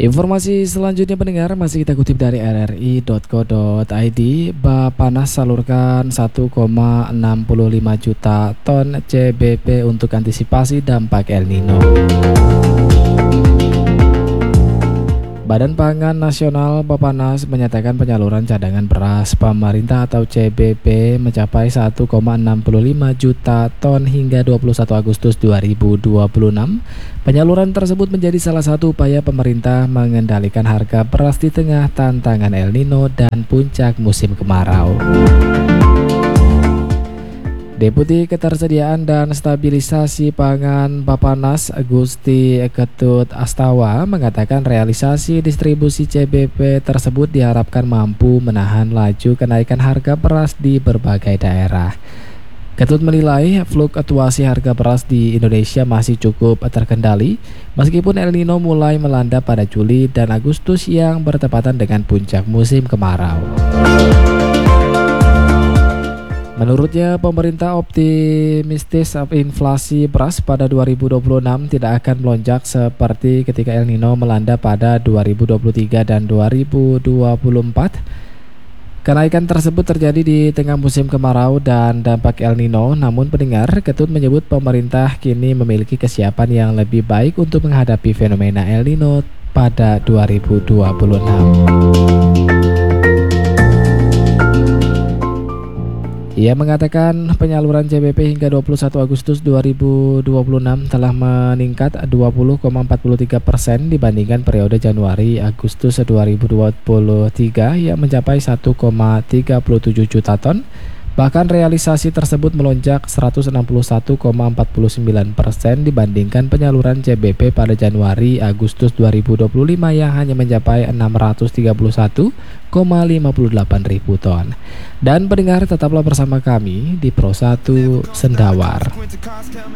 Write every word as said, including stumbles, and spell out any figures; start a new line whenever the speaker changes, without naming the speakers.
Informasi selanjutnya pendengar masih kita kutip dari r r i titik co titik i d. Bappenas salurkan satu koma enam lima juta ton C B P untuk antisipasi dampak El Nino. Badan Pangan Nasional Bappenas menyatakan penyaluran cadangan beras pemerintah atau C B P mencapai satu koma enam lima juta ton hingga dua puluh satu Agustus dua ribu dua puluh enam. Penyaluran tersebut menjadi salah satu upaya pemerintah mengendalikan harga beras di tengah tantangan El Nino dan puncak musim kemarau. Deputi Ketersediaan dan Stabilisasi Pangan Bappenas Gusti Ketut Astawa mengatakan realisasi distribusi C B P tersebut diharapkan mampu menahan laju kenaikan harga beras di berbagai daerah. Ketut menilai fluktuasi harga beras di Indonesia masih cukup terkendali meskipun El Nino mulai melanda pada Juli dan Agustus yang bertepatan dengan puncak musim kemarau. Menurutnya, pemerintah optimistis inflasi beras pada dua ribu dua puluh enam tidak akan melonjak seperti ketika El Nino melanda pada dua ribu dua puluh tiga dan dua ribu dua puluh empat. Kenaikan tersebut terjadi di tengah musim kemarau dan dampak El Nino, namun pendengar, Ketut menyebut pemerintah kini memiliki kesiapan yang lebih baik untuk menghadapi fenomena El Nino pada dua ribu dua puluh enam. Ia mengatakan penyaluran C B P hingga dua puluh satu Agustus dua ribu dua puluh enam telah meningkat dua puluh koma empat tiga persen dibandingkan periode Januari-Agustus dua ribu dua puluh tiga yang mencapai satu koma tiga tujuh juta ton. Bahkan realisasi tersebut melonjak seratus enam puluh satu koma empat sembilan persen dibandingkan penyaluran C B P pada Januari-Agustus dua ribu dua puluh lima yang hanya mencapai enam ratus tiga puluh satu koma lima delapan ribu ton. Dan pendengar, tetaplah bersama kami di Pro satu Sendawar.